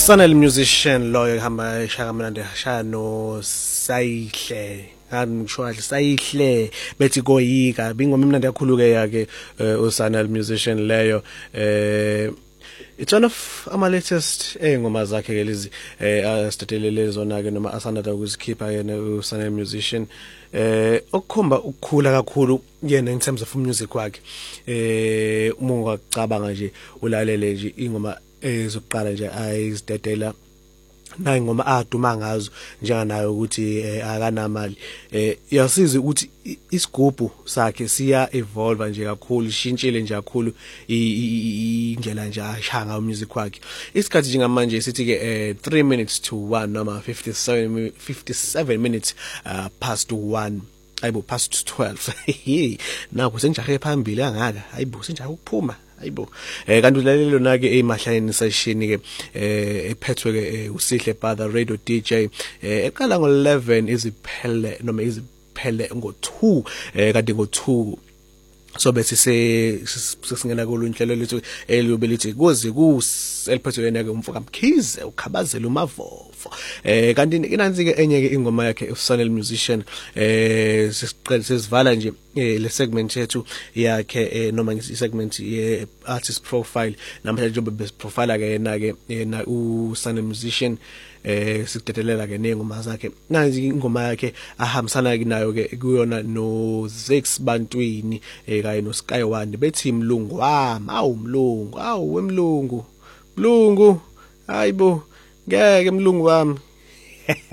Usanel musician loyo hamba eshaka mnandi shano sayihle ngisho sayihle bethi koyika bingoma imnandi kakhulu ke yake usanel musician leyo it's one of ama latest ngoma zakhe ke lezi asitatelele zona ke noma asanada ukuzikhipha yena usanel musician okukhomba ukukhula kakhulu yena in terms of music wakhe uma ungacabanga nje ulalele nje ingoma ezokuqala nje ayizidedela nayi ngoma aduma ngazo njenganayo ukuthi akanamali yasiza ukuthi isigubhu sakhe siya evolve nje kakhulu ishintshile nje kakhulu indlela nje ashanga umusic wakhe isikhathi njengamanje sithi ke 3 minutes to 1 noma 57 minutes past 1 ayibo past 12 naku senjahe phambili angaka ayibo senjahe ukuphuma ayibo kanti ulalelo nake emahlane session ke ephethwe ke usihle Father Radio DJ eqala ngo11 iziphele noma iziphele ngo2 kanti ngo2 so bese sesingena kolunhlelo lethu eliyobe lithi kuze kuseliphethe yena ke umfoka Mkhize ukhabazela umavovo kanti inanzi ke enye ke ingoma yakhe usanel musician sesiqale sesivala nje le segment yethu yakhe noma ngisi segment ye artist profile namhlanje njengoba best profile ke yena usanel musician sikudedelela ke nengoma zakhe nazi ingoma yakhe ahambisana nayo ke kuyona no Zex Bantwini kanye no Sky One bethi mlungu wami mlungu wemlungu mlungu hayibo ngeke mlungu wami